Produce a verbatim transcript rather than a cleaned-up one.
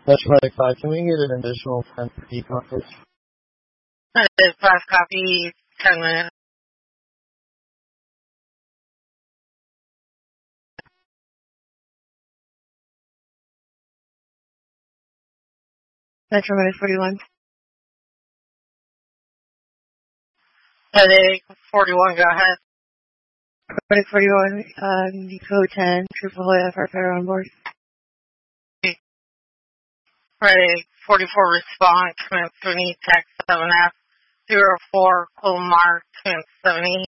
That's twenty-five. Can we get an additional ten for e-copies? I did five copies, ten minutes. Metro minus forty-one. Headache, forty-one, go ahead. Headache, forty-one, um, code ten, triple F, repair on board. Headache, forty-four, respond, commit three, text seven F, zero four, Colmar, commit seventy.